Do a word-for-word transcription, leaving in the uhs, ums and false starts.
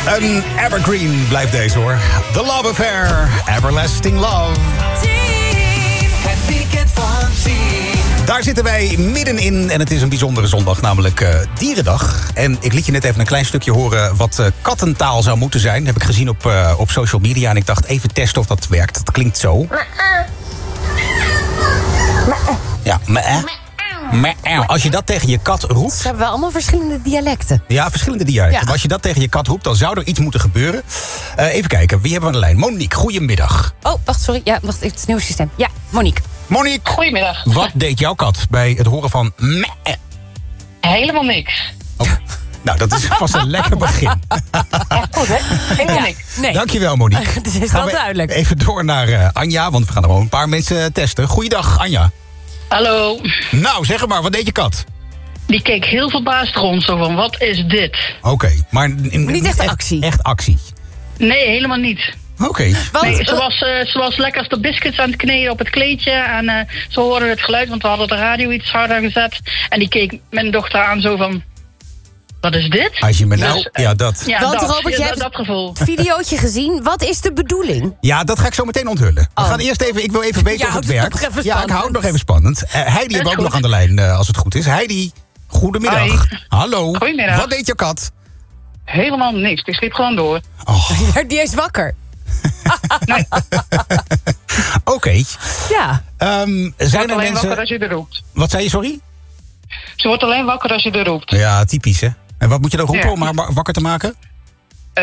Een evergreen blijft deze hoor. The Love Affair, Everlasting Love. Het weekend van tien. Daar zitten wij middenin en het is een bijzondere zondag, namelijk uh, Dierendag. En ik liet je net even een klein stukje horen wat uh, kattentaal zou moeten zijn. Dat heb ik gezien op, uh, op social media en ik dacht even testen of dat werkt. Dat klinkt zo. Ja, meh. Meh. Als je dat tegen je kat roept... Ze hebben wel allemaal verschillende dialecten. Ja, verschillende dialecten. Ja. Maar als je dat tegen je kat roept, dan zou er iets moeten gebeuren. Uh, even kijken, wie hebben we aan de lijn? Monique, goedemiddag. Oh, wacht, sorry. Ja, wacht, het nieuwe systeem. Ja, Monique. Monique, Goedemiddag. wat deed jouw kat bij het horen van meh? Helemaal niks. Oh, nou, dat is vast een lekker begin. Echt goed, hè? Helemaal Ja, niks. nee. Dankjewel, Monique. Het is Gaan wel we duidelijk. Even door naar uh, Anja, want we gaan er gewoon een paar mensen testen. Goeiedag, Anja. Hallo. Nou, zeg maar, wat deed je kat? Die keek heel verbaasd rond, zo van, wat is dit? Oké, okay, maar... in- Niet echt actie. Echt actie. Nee, helemaal niet. Oké. Okay. Want, Nee, ze eh, was, uh, ze was lekker de biscuits aan het kneden op het kleedje. En uh, ze hoorden het geluid, want we hadden de radio iets harder gezet. En die keek mijn dochter aan zo van, wat is dit? Als je me nou... Dus, uh, ja, dat. Ja, Want, dat, Robert, ja, jij dat, hebt- dat gevoel. videootje gezien. Wat is de bedoeling? Ja, dat ga ik zo meteen onthullen. We Oh. gaan eerst even... Ik wil even weten Ja, of het houdt het werkt. nog even Ja, ik spannend. hou het nog even spannend. Uh, Heidi hebben we ook goed. nog aan de lijn, uh, als het goed is. Heidi, goedemiddag. Hoi. Hallo. Goedemiddag. Wat deed je kat? Helemaal niks. Die sliep gewoon door. Oh, Die is wakker. Oké. Okay. Ja. Um, Ze zijn wordt er alleen wakker mensen... als je er roept. Wat zei je, sorry? Ze wordt alleen wakker als je er roept. Ja, typisch, hè? En wat moet je dan roepen Ja. om haar wa- wakker te maken?